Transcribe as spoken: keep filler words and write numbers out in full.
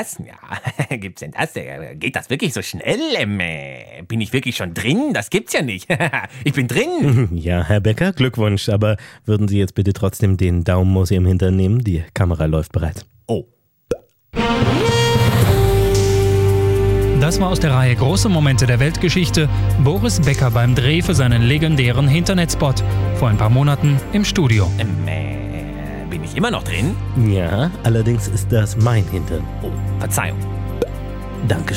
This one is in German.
was? Ja, gibt's denn das? Äh, Geht das wirklich so schnell? Ähm, äh, bin ich wirklich schon drin? Das gibt's ja nicht. Ich bin drin. Ja, Herr Becker, Glückwunsch. Aber würden Sie jetzt bitte trotzdem den Daumen aus Ihrem Hintern nehmen? Die Kamera läuft bereits. Oh. Das war aus der Reihe Große Momente der Weltgeschichte Boris Becker beim Dreh für seinen legendären Hinternetspot. Vor ein paar Monaten im Studio. Ähm, äh, bin ich immer noch drin? Ja, allerdings ist das mein Hintern. Oh, Verzeihung. Danke.